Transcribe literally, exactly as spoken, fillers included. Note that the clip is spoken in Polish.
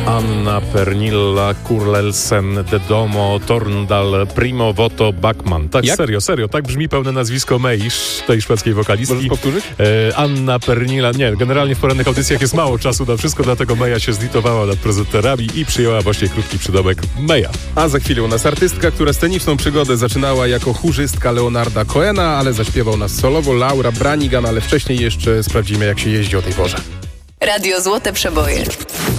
Anna Pernilla Kurlelsen de Domo Torndal Primo Voto Backman. Tak, Jak? serio, serio. Tak brzmi pełne nazwisko Meisz, tej szwedzkiej wokalistki. Możesz powtórzyć? E, Anna Pernilla, nie, generalnie w porannych audycjach jest mało czasu na wszystko, dlatego Meja się zlitowała nad prezenterami i przyjęła właśnie krótki przydomek Meja. A za chwilę u nas artystka, która sceniczną przygodę zaczynała jako chórzystka Leonarda Cohena, ale zaśpiewał nas solowo Laura Branigan, ale wcześniej jeszcze sprawdzimy, jak się jeździ o tej porze. Radio Złote Przeboje.